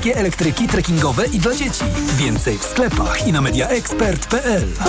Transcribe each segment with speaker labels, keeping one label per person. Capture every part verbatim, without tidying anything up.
Speaker 1: wszystkie elektryki trekkingowe i dla dzieci. Więcej w sklepach i na media expert kropka p l.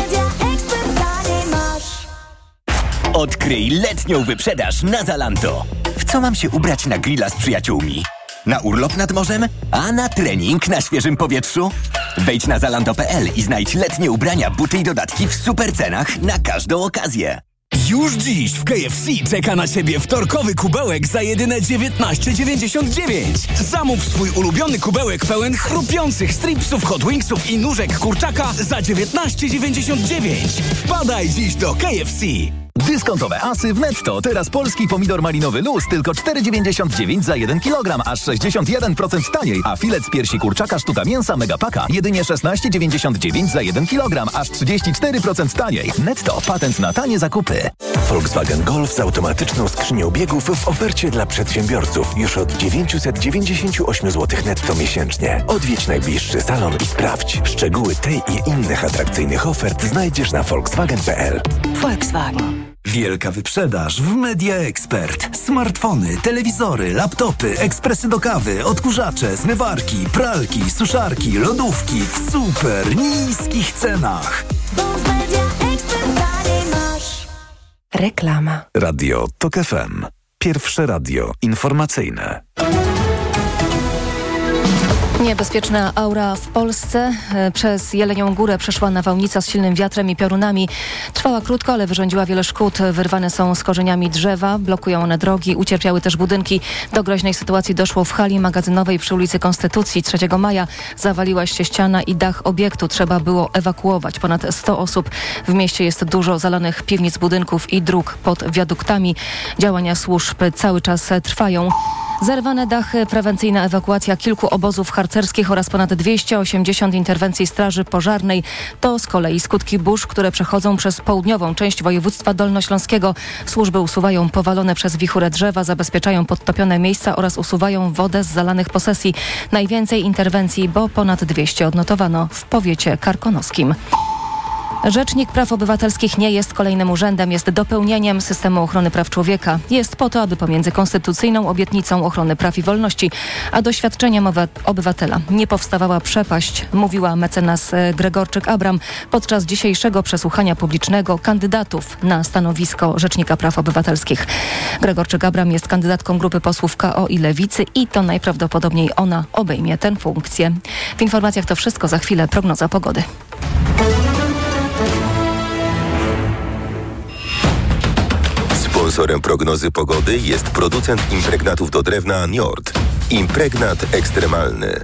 Speaker 2: Odkryj letnią wyprzedaż na Zalando. W co mam się ubrać na grilla z przyjaciółmi? Na urlop nad morzem? A na trening na świeżym powietrzu? Wejdź na zalando kropka p l i znajdź letnie ubrania, buty i dodatki w super cenach na każdą okazję.
Speaker 1: Już dziś w K F C czeka na Ciebie wtorkowy kubełek za jedyne dziewiętnaście dziewięćdziesiąt dziewięć. Zamów swój ulubiony kubełek pełen chrupiących stripsów, hot wingsów i nóżek kurczaka za dziewiętnaście dziewięćdziesiąt dziewięć. Wpadaj dziś do K F C.
Speaker 3: Dyskontowe asy w Netto. Teraz polski pomidor malinowy luz tylko cztery dziewięćdziesiąt dziewięć za jeden kilogram, aż sześćdziesiąt jeden procent taniej. A filet z piersi kurczaka sztuka mięsa Megapaka jedynie szesnaście dziewięćdziesiąt dziewięć za jeden kilogram, aż trzydzieści cztery procent taniej. Netto. Patent na tanie zakupy.
Speaker 4: Volkswagen Golf z automatyczną skrzynią biegów w ofercie dla przedsiębiorców już od dziewięćset dziewięćdziesiąt osiem złotych netto miesięcznie. Odwiedź najbliższy salon i sprawdź. Szczegóły tej i innych atrakcyjnych ofert znajdziesz na volkswagen kropka p l.
Speaker 5: Volkswagen.
Speaker 1: Wielka wyprzedaż w Media Expert. Smartfony, telewizory, laptopy, ekspresy do kawy, odkurzacze, zmywarki, pralki, suszarki, lodówki w super niskich cenach.
Speaker 5: Bo w Media Expert taniej masz. Reklama.
Speaker 4: Radio Tok F M. Pierwsze radio informacyjne.
Speaker 6: Niebezpieczna aura w Polsce. Przez Jelenią Górę przeszła nawałnica z silnym wiatrem i piorunami. Trwała krótko, ale wyrządziła wiele szkód. Wyrwane są z korzeniami drzewa, blokują one drogi, ucierpiały też budynki. Do groźnej sytuacji doszło w hali magazynowej przy ulicy Konstytucji. trzeciego maja zawaliła się ściana i dach obiektu. Trzeba było ewakuować ponad sto osób. W mieście jest dużo zalanych piwnic, budynków i dróg pod wiaduktami. Działania służb cały czas trwają. Zerwane dachy, prewencyjna ewakuacja kilku obozów harcerskich oraz ponad dwieście osiemdziesiąt interwencji Straży Pożarnej. To z kolei skutki burz, które przechodzą przez południową część województwa dolnośląskiego. Służby usuwają powalone przez wichurę drzewa, zabezpieczają podtopione miejsca oraz usuwają wodę z zalanych posesji. Najwięcej interwencji, bo ponad dwieście odnotowano w powiecie karkonoskim. Rzecznik Praw Obywatelskich nie jest kolejnym urzędem, jest dopełnieniem systemu ochrony praw człowieka. Jest po to, aby pomiędzy konstytucyjną obietnicą ochrony praw i wolności, a doświadczeniem obywatela nie powstawała przepaść, mówiła mecenas Gregorczyk-Abram podczas dzisiejszego przesłuchania publicznego kandydatów na stanowisko Rzecznika Praw Obywatelskich. Gregorczyk-Abram jest kandydatką grupy posłów K O i Lewicy i to najprawdopodobniej ona obejmie tę funkcję. W informacjach to wszystko, za chwilę prognoza pogody.
Speaker 7: Sponsorem prognozy pogody jest producent impregnatów do drewna Njord. Impregnat ekstremalny.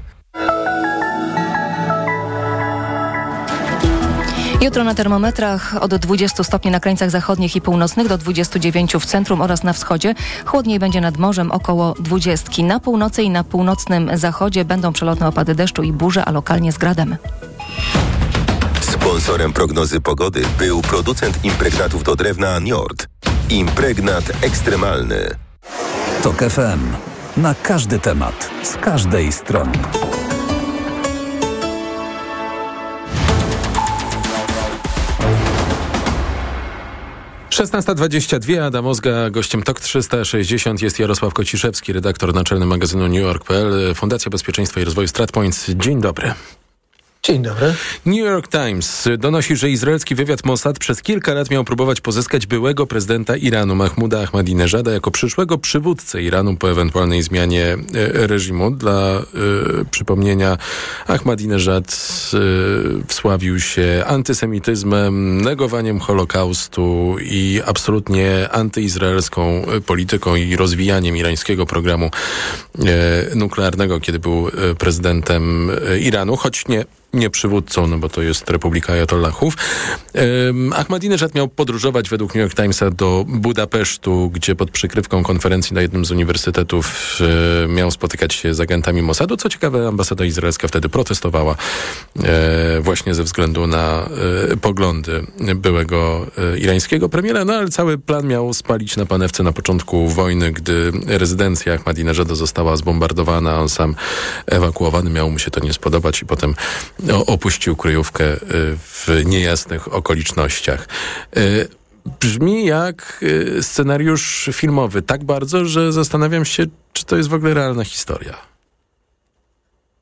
Speaker 6: Jutro na termometrach od dwudziestu stopni na krańcach zachodnich i północnych do dwudziestu dziewięciu w centrum oraz na wschodzie. Chłodniej będzie nad morzem, około dwudziestki. Na północy i na północnym zachodzie będą przelotne opady deszczu i burze, a lokalnie z gradem.
Speaker 7: Sponsorem prognozy pogody był producent impregnatów do drewna Njord. Impregnat ekstremalny.
Speaker 1: Tok F M. Na każdy temat, z każdej strony.
Speaker 8: szesnasta dwadzieścia dwa, Adam Ozga, gościem Tok trzysta sześćdziesiąt jest Jarosław Kociszewski, redaktor naczelny magazynu New York kropka p l, Fundacja Bezpieczeństwa i Rozwoju StratPoint. Dzień dobry.
Speaker 9: Dzień dobry.
Speaker 8: New York Times donosi, że izraelski wywiad Mossad przez kilka lat miał próbować pozyskać byłego prezydenta Iranu Mahmuda Ahmadinejada jako przyszłego przywódcę Iranu po ewentualnej zmianie e, reżimu. Dla e, przypomnienia, Ahmadinejad e, wsławił się antysemityzmem, negowaniem Holokaustu i absolutnie antyizraelską polityką i rozwijaniem irańskiego programu e, nuklearnego, kiedy był e, prezydentem e, Iranu, choć nie nie przywódcą, no bo to jest Republika Ajatollahów. Um, Ahmadinejad miał podróżować według New York Timesa do Budapesztu, gdzie pod przykrywką konferencji na jednym z uniwersytetów e, miał spotykać się z agentami Mossadu. Co ciekawe, ambasada izraelska wtedy protestowała e, właśnie ze względu na e, poglądy byłego e, irańskiego premiera, no ale cały plan miał spalić na panewce na początku wojny, gdy rezydencja Ahmadinejada została zbombardowana, on sam ewakuowany, miało mu się to nie spodobać i potem opuścił kryjówkę w niejasnych okolicznościach. Brzmi jak scenariusz filmowy tak bardzo, że zastanawiam się, czy to jest w ogóle realna historia.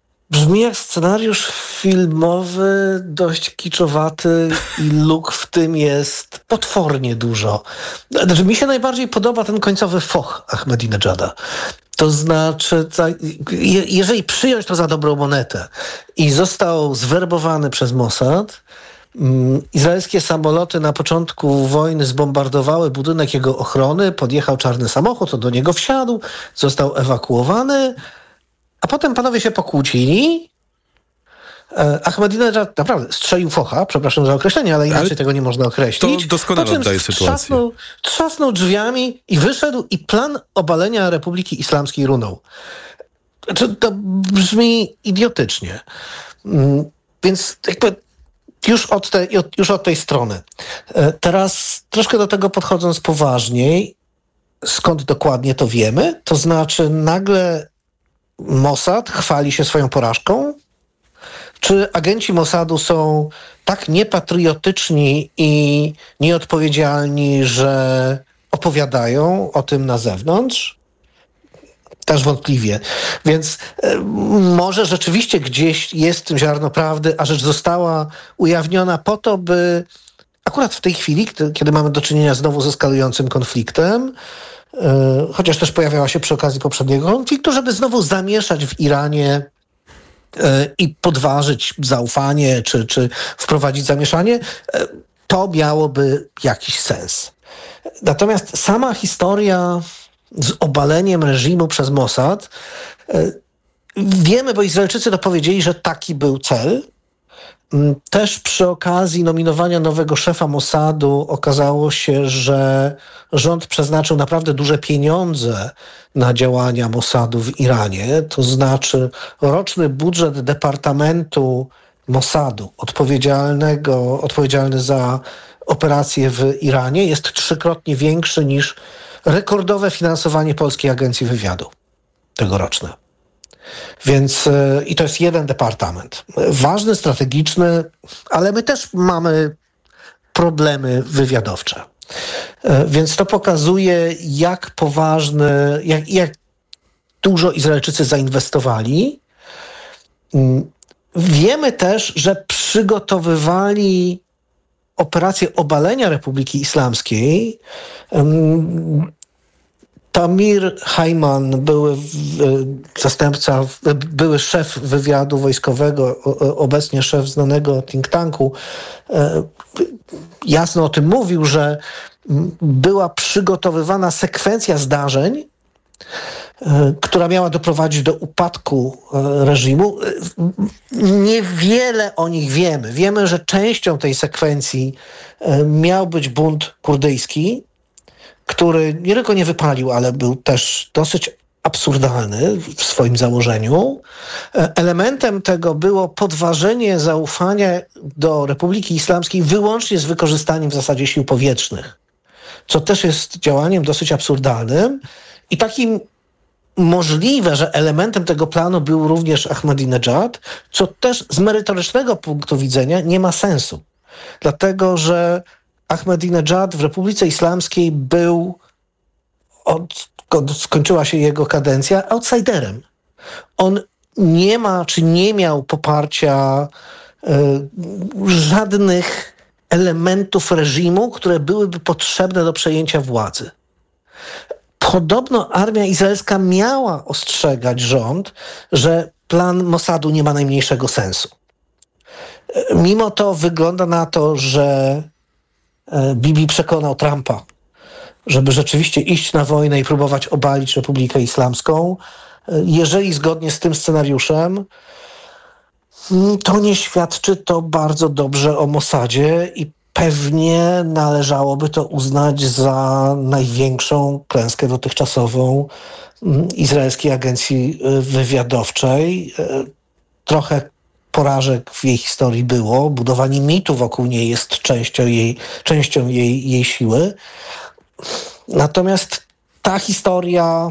Speaker 9: Brzmi jak scenariusz filmowy, dość kiczowaty i luk w tym jest potwornie dużo. Znaczy, mi się najbardziej podoba ten końcowy foch Ahmadinejada. To znaczy, jeżeli przyjąć to za dobrą monetę i został zwerbowany przez Mossad, izraelskie samoloty na początku wojny zbombardowały budynek jego ochrony, podjechał czarny samochód, on do niego wsiadł, został ewakuowany, a potem panowie się pokłócili. Ahmadinejad naprawdę strzelił focha, przepraszam za określenie, ale inaczej ale tego nie można określić.
Speaker 8: To doskonale oddaje sytuację.
Speaker 9: Trzasnął, trzasnął drzwiami i wyszedł i plan obalenia Republiki Islamskiej runął. To, to brzmi idiotycznie. Więc jakby już od, te, już od tej strony. Teraz troszkę do tego podchodząc poważniej, skąd dokładnie to wiemy, to znaczy nagle Mossad chwali się swoją porażką? Czy agenci Mossadu są tak niepatriotyczni i nieodpowiedzialni, że opowiadają o tym na zewnątrz? Też wątpliwie. Więc y, może rzeczywiście gdzieś jest w tym ziarno prawdy, a rzecz została ujawniona po to, by akurat w tej chwili, kiedy, kiedy mamy do czynienia znowu z eskalującym konfliktem, y, chociaż też pojawiała się przy okazji poprzedniego konfliktu, żeby znowu zamieszać w Iranie i podważyć zaufanie, czy, czy wprowadzić zamieszanie, to miałoby jakiś sens. Natomiast sama historia z obaleniem reżimu przez Mossad, wiemy, bo Izraelczycy dopowiedzieli, że taki był cel. Też przy okazji nominowania nowego szefa Mossadu okazało się, że rząd przeznaczył naprawdę duże pieniądze na działania Mossadu w Iranie. To znaczy roczny budżet Departamentu Mossadu odpowiedzialnego, odpowiedzialny za operacje w Iranie jest trzykrotnie większy niż rekordowe finansowanie Polskiej Agencji Wywiadu tegoroczne. Więc i to jest jeden departament. Ważny, strategiczny, ale my też mamy problemy wywiadowcze. Więc to pokazuje, jak poważny, jak, jak dużo Izraelczycy zainwestowali. Wiemy też, że przygotowywali operację obalenia Republiki Islamskiej. Tamir Hajman, były zastępca, były szef wywiadu wojskowego, obecnie szef znanego think tanku, jasno o tym mówił, że była przygotowywana sekwencja zdarzeń, która miała doprowadzić do upadku reżimu. Niewiele o nich wiemy. Wiemy, że częścią tej sekwencji miał być bunt kurdyjski, który nie tylko nie wypalił, ale był też dosyć absurdalny w swoim założeniu. Elementem tego było podważenie zaufania do Republiki Islamskiej wyłącznie z wykorzystaniem w zasadzie sił powietrznych, co też jest działaniem dosyć absurdalnym i takim możliwe, że elementem tego planu był również Ahmadinejad, co też z merytorycznego punktu widzenia nie ma sensu. Dlatego, że Ahmadinejad w Republice Islamskiej był, odkąd skończyła się jego kadencja, outsiderem. On nie ma, czy nie miał poparcia y, żadnych elementów reżimu, które byłyby potrzebne do przejęcia władzy. Podobno armia izraelska miała ostrzegać rząd, że plan Mossadu nie ma najmniejszego sensu. Mimo to wygląda na to, że Bibi przekonał Trumpa, żeby rzeczywiście iść na wojnę i próbować obalić Republikę Islamską. Jeżeli zgodnie z tym scenariuszem, to nie świadczy to bardzo dobrze o Mossadzie i pewnie należałoby to uznać za największą klęskę dotychczasową izraelskiej agencji wywiadowczej. Trochę porażek w jej historii było. Budowanie mitu wokół niej jest częścią jej, częścią jej, jej siły. Natomiast ta historia,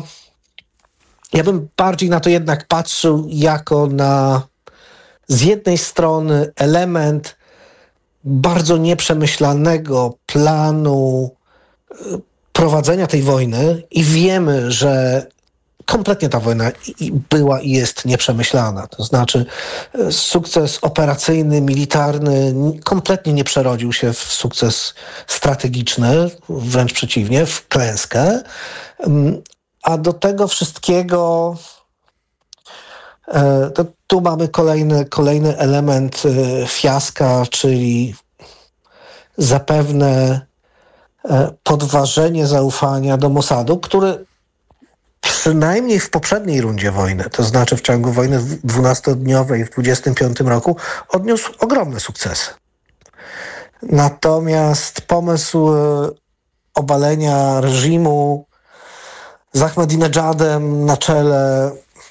Speaker 9: ja bym bardziej na to jednak patrzył jako na z jednej strony element bardzo nieprzemyślanego planu prowadzenia tej wojny i wiemy, że kompletnie ta wojna i była i jest nieprzemyślana. To znaczy sukces operacyjny, militarny kompletnie nie przerodził się w sukces strategiczny, wręcz przeciwnie, w klęskę. A do tego wszystkiego to tu mamy kolejny, kolejny element fiaska, czyli zapewne podważenie zaufania do Mossadu, który przynajmniej w poprzedniej rundzie wojny, to znaczy w ciągu wojny dwunastodniowej w dwudziestym piątym roku, odniósł ogromne sukcesy. Natomiast pomysł obalenia reżimu z Ahmadinejadem na czele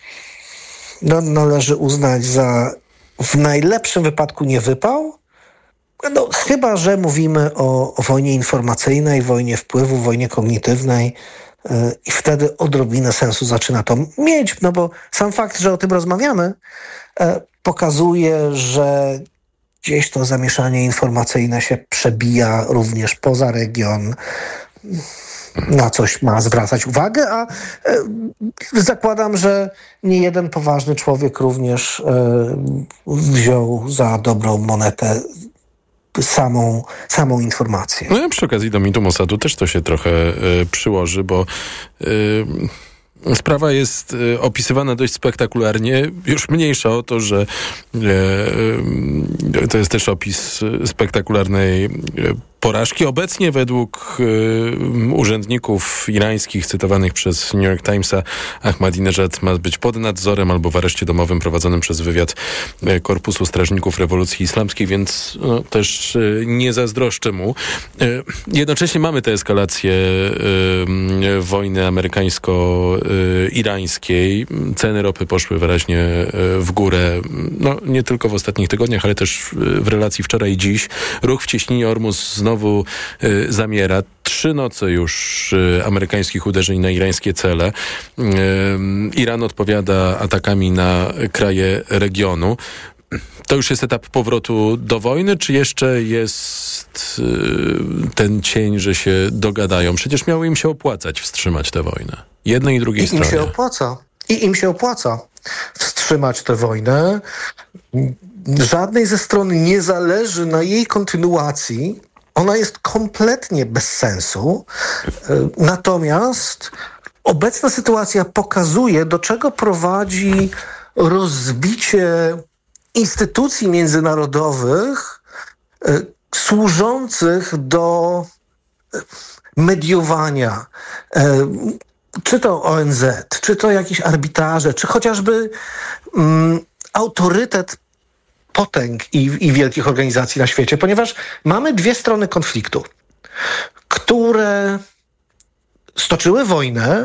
Speaker 9: no, należy uznać za w najlepszym wypadku nie wypał. No, chyba że mówimy o, o wojnie informacyjnej, wojnie wpływu, wojnie kognitywnej yy, i wtedy odrobinę sensu zaczyna to mieć, no bo sam fakt, że o tym rozmawiamy, yy, pokazuje, że gdzieś to zamieszanie informacyjne się przebija również poza region, na coś ma zwracać uwagę, a yy, zakładam, że nie jeden poważny człowiek również yy, wziął za dobrą monetę samą, samą informację.
Speaker 8: No ja przy okazji do mitu Mossadu też to się trochę y, przyłoży, bo y, sprawa jest y, opisywana dość spektakularnie. Już mniejsza o to, że y, y, to jest też opis spektakularnej y, porażki. Obecnie według y, urzędników irańskich cytowanych przez New York Timesa Ahmadinejad ma być pod nadzorem albo w areszcie domowym prowadzonym przez wywiad y, Korpusu Strażników Rewolucji Islamskiej, więc no, też y, nie zazdroszczę mu. Y, jednocześnie mamy tę eskalację y, wojny amerykańsko-irańskiej. Ceny ropy poszły wyraźnie y, w górę, no nie tylko w ostatnich tygodniach, ale też w relacji wczoraj i dziś. Ruch w cieśninie Ormus znowu Znowu y, zamiera. Trzy noce już y, amerykańskich uderzeń na irańskie cele. Y, Iran odpowiada atakami na kraje regionu. To już jest etap powrotu do wojny, czy jeszcze jest y, ten cień, że się dogadają? Przecież miało im się opłacać wstrzymać tę wojnę. Jednej i drugiej
Speaker 9: I
Speaker 8: stronie.
Speaker 9: Im się opłaca. I im się opłaca wstrzymać tę wojnę. Żadnej ze stron nie zależy na jej kontynuacji. Ona jest kompletnie bez sensu. Natomiast obecna sytuacja pokazuje, do czego prowadzi rozbicie instytucji międzynarodowych służących do mediowania. Czy to O N Z, czy to jakieś arbitraże, czy chociażby um, autorytet potęg i, i wielkich organizacji na świecie, ponieważ mamy dwie strony konfliktu, które stoczyły wojnę,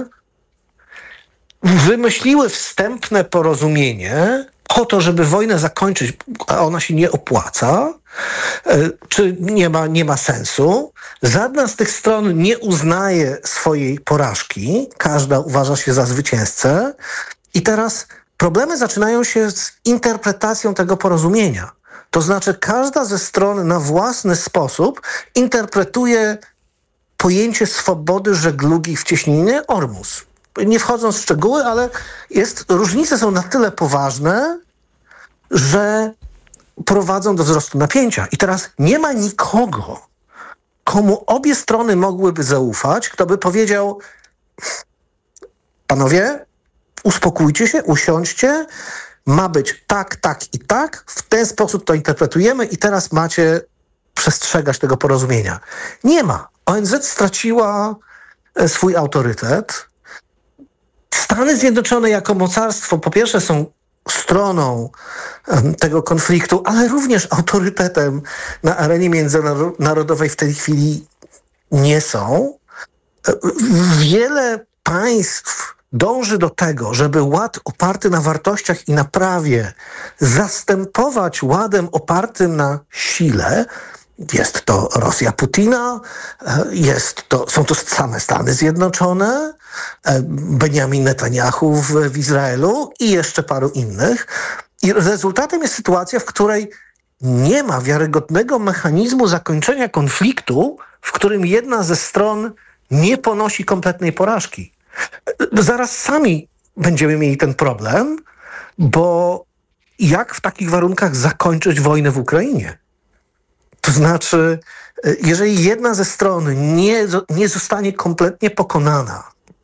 Speaker 9: wymyśliły wstępne porozumienie po to, żeby wojnę zakończyć, a ona się nie opłaca, czy nie ma, nie ma sensu. Żadna z tych stron nie uznaje swojej porażki, każda uważa się za zwycięzcę i teraz problemy zaczynają się z interpretacją tego porozumienia. To znaczy każda ze stron na własny sposób interpretuje pojęcie swobody żeglugi w cieśninie Ormus. Nie wchodząc w szczegóły, ale jest, różnice są na tyle poważne, że prowadzą do wzrostu napięcia. I teraz nie ma nikogo, komu obie strony mogłyby zaufać, kto by powiedział: panowie, uspokójcie się, usiądźcie, ma być tak, tak i tak, w ten sposób to interpretujemy i teraz macie przestrzegać tego porozumienia. Nie ma. O N Z straciła swój autorytet. Stany Zjednoczone jako mocarstwo po pierwsze są stroną tego konfliktu, ale również autorytetem na arenie międzynarodowej w tej chwili nie są. Wiele państw dąży do tego, żeby ład oparty na wartościach i na prawie zastępować ładem opartym na sile. Jest to Rosja Putina, jest to, są to same Stany Zjednoczone, Benjamin Netanyahu w, w Izraelu i jeszcze paru innych. I rezultatem jest sytuacja, w której nie ma wiarygodnego mechanizmu zakończenia konfliktu, w którym jedna ze stron nie ponosi kompletnej porażki. Zaraz sami będziemy mieli ten problem, bo jak w takich warunkach zakończyć wojnę w Ukrainie? To znaczy, jeżeli jedna ze stron nie, nie zostanie kompletnie pokonana,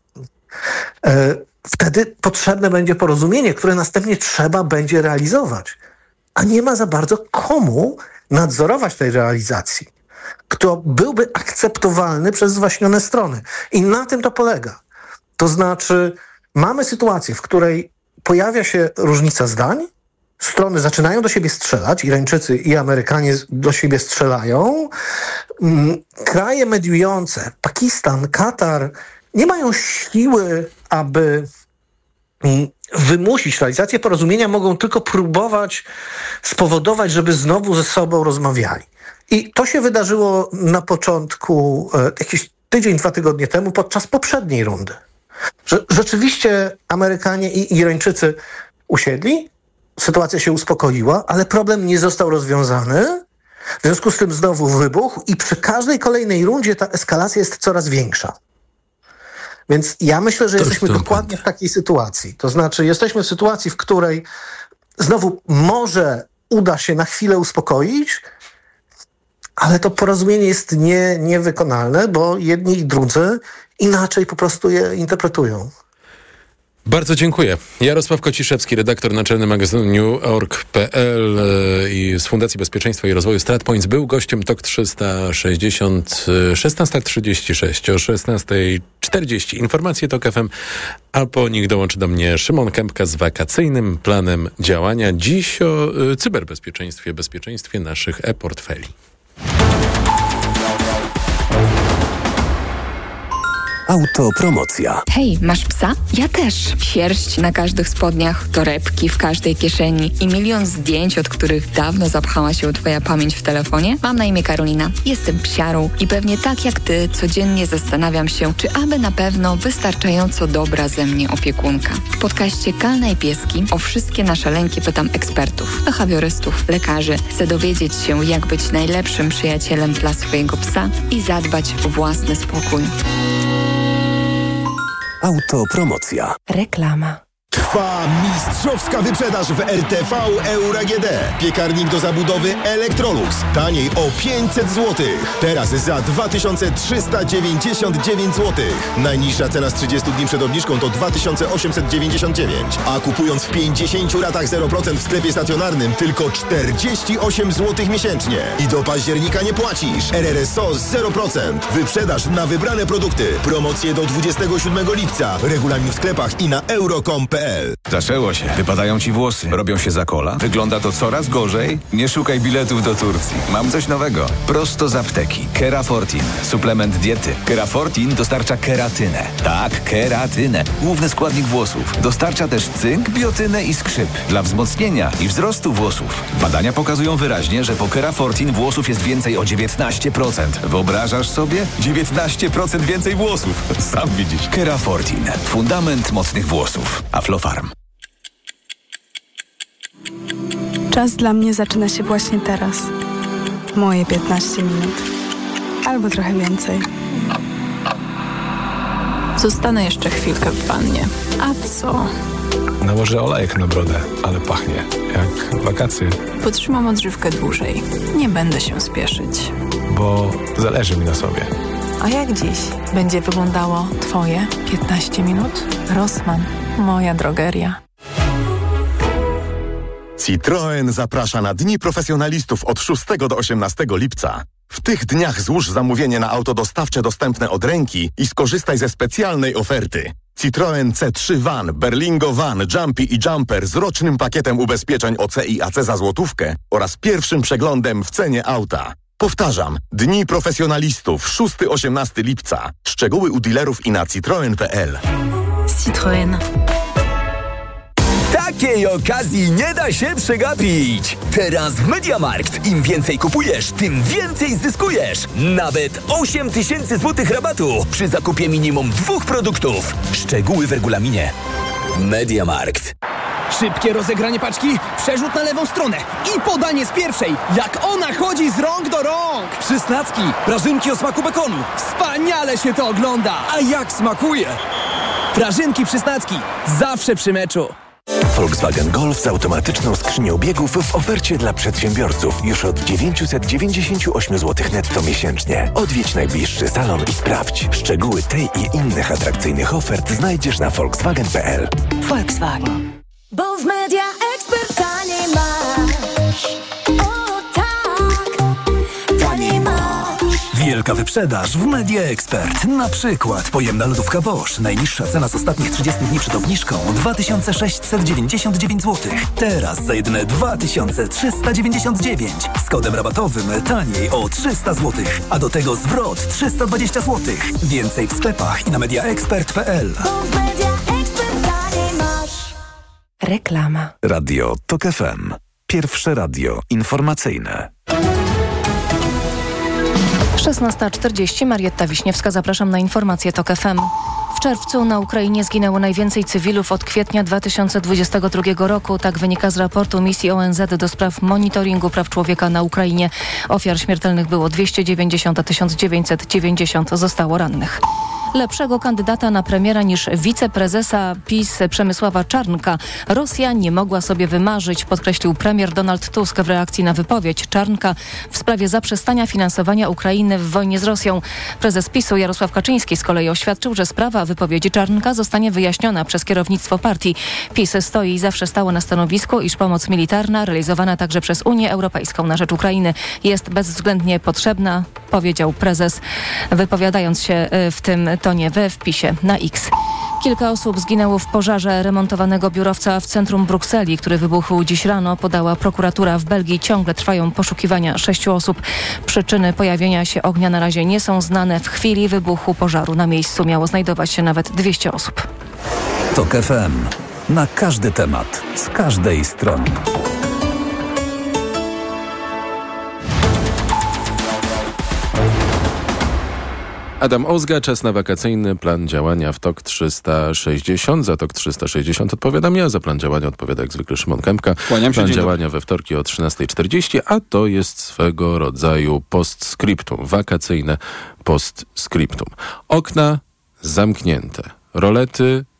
Speaker 9: wtedy potrzebne będzie porozumienie, które następnie trzeba będzie realizować. A nie ma za bardzo komu nadzorować tej realizacji, kto byłby akceptowalny przez zwaśnione strony. I na tym to polega. To znaczy, mamy sytuację, w której pojawia się różnica zdań, strony zaczynają do siebie strzelać, Irańczycy i Amerykanie do siebie strzelają. Kraje mediujące, Pakistan, Katar, nie mają siły, aby wymusić realizację porozumienia, mogą tylko próbować spowodować, żeby znowu ze sobą rozmawiali. I to się wydarzyło na początku, jakiś tydzień, dwa tygodnie temu, podczas poprzedniej rundy. Że rzeczywiście Amerykanie i Irańczycy usiedli, sytuacja się uspokoiła, ale problem nie został rozwiązany. W związku z tym znowu wybuch i przy każdej kolejnej rundzie ta eskalacja jest coraz większa. Więc ja myślę, że to jesteśmy dokładnie w takiej sytuacji. To znaczy jesteśmy w sytuacji, w której znowu może uda się na chwilę uspokoić, ale to porozumienie jest nie, niewykonalne, bo jedni i drudzy inaczej po prostu je interpretują.
Speaker 8: Bardzo dziękuję. Jarosław Kociszewski, redaktor naczelny magazynu new org kropka p l i z Fundacji Bezpieczeństwa i Rozwoju StratPoints był gościem Tok trzysta sześćdziesiąt, szesnasta trzydzieści sześć, o szesnasta czterdzieści. Informacje Tok F M, a po nich dołączy do mnie Szymon Kępka z wakacyjnym planem działania. Dziś o cyberbezpieczeństwie, bezpieczeństwie naszych e-portfeli.
Speaker 4: Autopromocja.
Speaker 10: Hej, masz psa? Ja też. Sierść na każdych spodniach, torebki w każdej kieszeni i milion zdjęć, od których dawno zapchała się twoja pamięć w telefonie? Mam na imię Karolina. Jestem psiarą i pewnie tak jak ty codziennie zastanawiam się, czy aby na pewno wystarczająco dobra ze mnie opiekunka. W podcaście Kalna i Pieski o wszystkie nasze lęki pytam ekspertów, behawiorystów, lekarzy. Chcę dowiedzieć się, jak być najlepszym przyjacielem dla swojego psa i zadbać o własny spokój.
Speaker 4: Autopromocja.
Speaker 5: Reklama.
Speaker 11: Trwa mistrzowska wyprzedaż w R T V Euro A G D. Piekarnik do zabudowy Electrolux. Taniej o pięćset złotych. Teraz za dwa tysiące trzysta dziewięćdziesiąt dziewięć złotych. Najniższa cena z trzydziestu dni przed obniżką to dwa tysiące osiemset dziewięćdziesiąt dziewięć. A kupując w pięćdziesięciu ratach zero procent w sklepie stacjonarnym tylko czterdzieści osiem złotych miesięcznie. I do października nie płacisz. R R S O zero procent. Wyprzedaż na wybrane produkty. Promocje do dwudziestego siódmego lipca. Regulamin w sklepach i na euro kropka com kropka p l.
Speaker 12: Zaczęło się. Wypadają ci włosy. Robią się za kola. Wygląda to coraz gorzej. Nie szukaj biletów do Turcji. Mam coś nowego. Prosto z apteki. Kerafortin. Suplement diety. Kerafortin dostarcza keratynę. Tak, keratynę. Główny składnik włosów. Dostarcza też cynk, biotynę i skrzyp. Dla wzmocnienia i wzrostu włosów. Badania pokazują wyraźnie, że po Kerafortin włosów jest więcej o dziewiętnaście procent. Wyobrażasz sobie? dziewiętnaście procent więcej włosów. Sam widzisz. Kerafortin. Fundament mocnych włosów. Aflofarm.
Speaker 13: Czas dla mnie zaczyna się właśnie teraz. Moje piętnaście minut. Albo trochę więcej. Zostanę jeszcze chwilkę w wannie. A co?
Speaker 14: Nałożę olejek na brodę, ale pachnie jak wakacje.
Speaker 13: Potrzymam odżywkę dłużej. Nie będę się spieszyć.
Speaker 14: Bo zależy mi na sobie.
Speaker 13: A jak dziś będzie wyglądało twoje piętnaście minut? Rossmann, moja drogeria.
Speaker 11: Citroen zaprasza na Dni Profesjonalistów od szóstego do osiemnastego lipca. W tych dniach złóż zamówienie na auto dostawcze dostępne od ręki i skorzystaj ze specjalnej oferty. Citroen C trzy Van, Berlingo Van, Jumpy i Jumper z rocznym pakietem ubezpieczeń O C i A C za złotówkę oraz pierwszym przeglądem w cenie auta. Powtarzam, Dni Profesjonalistów szóstego do osiemnastego lipca. Szczegóły u dealerów i na citroen kropka p l.
Speaker 13: Citroen.
Speaker 2: Takiej okazji nie da się przegapić. Teraz w MediaMarkt im więcej kupujesz, tym więcej zyskujesz. Nawet osiem tysięcy złotych rabatu przy zakupie minimum dwóch produktów. Szczegóły w regulaminie. MediaMarkt.
Speaker 1: Szybkie rozegranie paczki, przerzut na lewą stronę i podanie z pierwszej. Jak ona chodzi z rąk do rąk.
Speaker 15: Przysnacki, prażynki o smaku bekonu.
Speaker 1: Wspaniale się to ogląda.
Speaker 15: A jak smakuje!
Speaker 1: Prażynki Przysnacki. Zawsze przy meczu.
Speaker 4: Volkswagen Golf z automatyczną skrzynią biegów w ofercie dla przedsiębiorców już od dziewięćset dziewięćdziesiąt osiem złotych netto miesięcznie. Odwiedź najbliższy salon i sprawdź. Szczegóły tej i innych atrakcyjnych ofert znajdziesz na volkswagen kropka p l.
Speaker 5: Volkswagen. Bo w Media Expert taniej masz. O tak, taniej masz.
Speaker 15: Wielka wyprzedaż w Media Expert. Na przykład pojemna lodówka Bosch. Najniższa cena z ostatnich trzydziestu dni przed obniżką dwa tysiące sześćset dziewięćdziesiąt dziewięć złotych. Teraz za jedyne dwa tysiące trzysta dziewięćdziesiąt dziewięć. Z kodem rabatowym taniej o trzysta złotych. A do tego zwrot trzysta dwadzieścia złotych. Więcej w sklepach i na mediaexpert kropka p l.
Speaker 5: Reklama.
Speaker 16: Radio TOK F M. Pierwsze radio informacyjne.
Speaker 6: szesnasta czterdzieści, Marietta Wiśniewska, zapraszam na informacje TOK F M. W czerwcu na Ukrainie zginęło najwięcej cywilów od kwietnia dwa tysiące dwudziestego drugiego roku. Tak wynika z raportu misji O N Z do spraw monitoringu praw człowieka na Ukrainie. Ofiar śmiertelnych było dwieście dziewięćdziesiąt, a tysiąc dziewięćset dziewięćdziesiąt zostało rannych. Lepszego kandydata na premiera niż wiceprezesa PiS Przemysława Czarnka Rosja nie mogła sobie wymarzyć, podkreślił premier Donald Tusk w reakcji na wypowiedź Czarnka w sprawie zaprzestania finansowania Ukrainy w wojnie z Rosją. Prezes PiSu Jarosław Kaczyński z kolei oświadczył, że sprawa wypowiedzi Czarnka zostanie wyjaśniona przez kierownictwo partii. PiS stoi i zawsze stało na stanowisku, iż pomoc militarna realizowana także przez Unię Europejską na rzecz Ukrainy jest bezwzględnie potrzebna, powiedział prezes, wypowiadając się w tym tonie we wpisie na X. Kilka osób zginęło w pożarze remontowanego biurowca w centrum Brukseli, który wybuchł dziś rano, podała prokuratura w Belgii. Ciągle trwają poszukiwania sześciu osób. Przyczyny pojawienia się ognia na razie nie są znane. W chwili wybuchu pożaru na miejscu miało znajdować się nawet dwieście osób.
Speaker 15: TOK F M. Na każdy temat, z każdej strony.
Speaker 8: Adam Ozga, czas na wakacyjny plan działania w TOK trzysta sześćdziesiąt. Za TOK trzysta sześćdziesiąt odpowiadam ja, za plan działania odpowiada jak zwykle Szymon Kępka.
Speaker 17: Kłaniam się,
Speaker 8: plan
Speaker 17: dzień
Speaker 8: działania
Speaker 17: dobry.
Speaker 8: we wtorki o trzynasta czterdzieści, a to jest swego rodzaju postscriptum, wakacyjne postscriptum. Okna zamknięte, rolety